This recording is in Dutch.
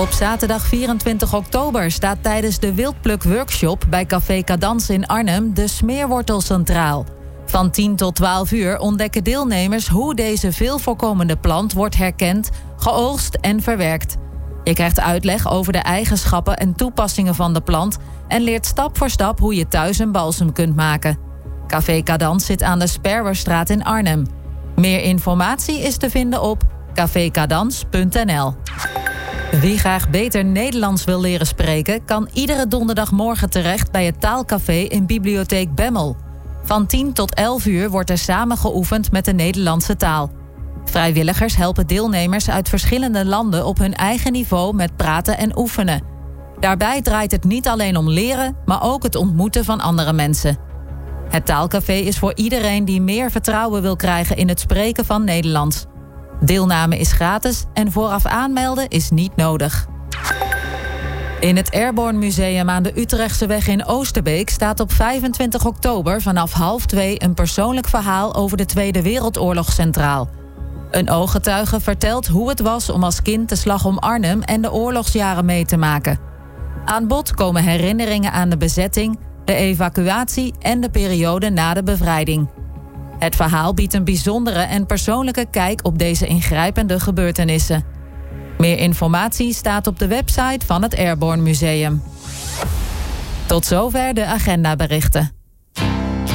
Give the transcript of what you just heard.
Op zaterdag 24 oktober staat tijdens de wildpluk-workshop bij Café Cadans in Arnhem de smeerwortel centraal. Van 10 tot 12 uur ontdekken deelnemers hoe deze veel voorkomende plant wordt herkend, geoogst en verwerkt. Je krijgt uitleg over de eigenschappen en toepassingen van de plant en leert stap voor stap hoe je thuis een balsem kunt maken. Café Cadans zit aan de Sperwerstraat in Arnhem. Meer informatie is te vinden op cafecadans.nl. Wie graag beter Nederlands wil leren spreken, kan iedere donderdagmorgen terecht bij het taalcafé in Bibliotheek Bemmel. Van 10 tot 11 uur wordt er samen geoefend met de Nederlandse taal. Vrijwilligers helpen deelnemers uit verschillende landen op hun eigen niveau met praten en oefenen. Daarbij draait het niet alleen om leren, maar ook het ontmoeten van andere mensen. Het taalcafé is voor iedereen die meer vertrouwen wil krijgen in het spreken van Nederlands. Deelname is gratis en vooraf aanmelden is niet nodig. In het Airborne Museum aan de Utrechtseweg in Oosterbeek staat op 25 oktober vanaf 1:30 een persoonlijk verhaal over de Tweede Wereldoorlog centraal. Een ooggetuige vertelt hoe het was om als kind de Slag om Arnhem en de oorlogsjaren mee te maken. Aan bod komen herinneringen aan de bezetting, de evacuatie en de periode na de bevrijding. Het verhaal biedt een bijzondere en persoonlijke kijk op deze ingrijpende gebeurtenissen. Meer informatie staat op de website van het Airborne Museum. Tot zover de agendaberichten.